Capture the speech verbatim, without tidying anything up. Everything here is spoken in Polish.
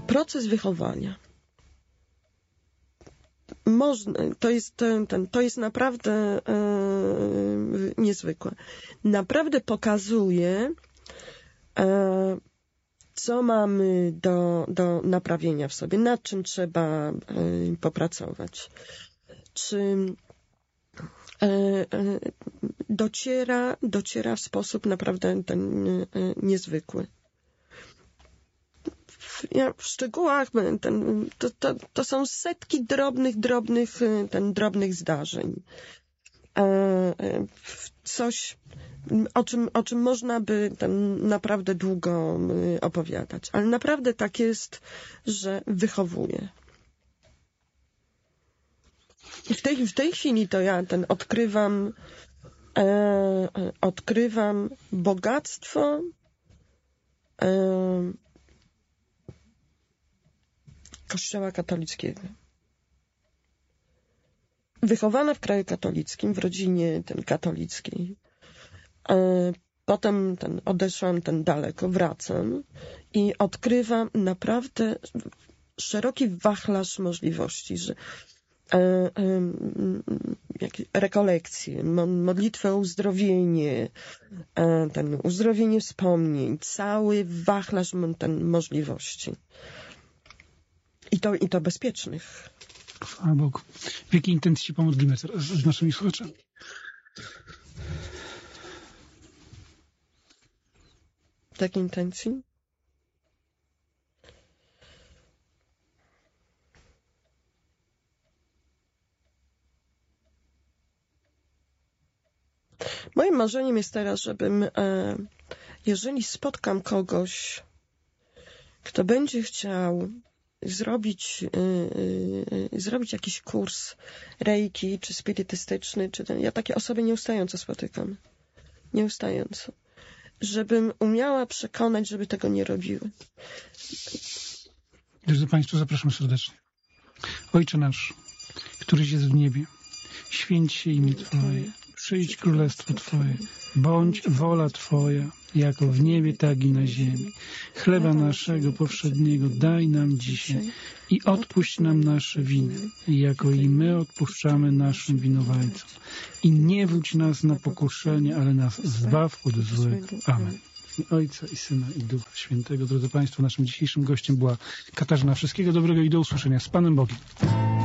proces wychowania. Można, to jest, ten, ten, to jest naprawdę e, niezwykłe. Naprawdę pokazuje, e, co mamy do, do naprawienia w sobie, nad czym trzeba e, popracować. Czy e, e, dociera, dociera w sposób naprawdę ten e, niezwykły. Ja w szczegółach ten, to, to, to są setki drobnych, drobnych, ten, drobnych zdarzeń. Coś, o czym, o czym można by ten naprawdę długo opowiadać. Ale naprawdę tak jest, że wychowuje. I w tej, w tej chwili to ja ten odkrywam, e, odkrywam bogactwo e, Kościoła katolickiego. Wychowana w kraju katolickim, w rodzinie ten katolickiej. E, potem ten, odeszłam ten daleko, wracam i odkrywam naprawdę szeroki wachlarz możliwości, że e, e, jakie, rekolekcje, modlitwę o uzdrowienie, e, ten uzdrowienie wspomnień, cały wachlarz ten możliwości. I to, i to bezpiecznych. Chwała Bogu. W jakiej intencji się pomodlimy teraz z naszymi słuchaczami? W jakiej intencji? Moim marzeniem jest teraz, żebym, e, jeżeli spotkam kogoś, kto będzie chciał zrobić, yy, yy, zrobić jakiś kurs reiki, czy spirytystyczny, czy ten, ja takie osoby nieustająco spotykam. Nieustająco. Żebym umiała przekonać, żeby tego nie robiły. Drodzy Państwo, zapraszam serdecznie. Ojcze nasz, któryś jest w niebie, święć się imię Twoje, przyjdź królestwo Twoje, bądź wola Twoja, jako w niebie, tak i na ziemi. Chleba naszego powszedniego daj nam dzisiaj i odpuść nam nasze winy, jako i my odpuszczamy naszym winowajcom. I nie wódź nas na pokuszenie, ale nas zbaw od złego. Amen. Ojca i Syna i Ducha Świętego. Drodzy Państwo, naszym dzisiejszym gościem była Katarzyna. Wszystkiego dobrego i do usłyszenia. Z Panem Bogiem.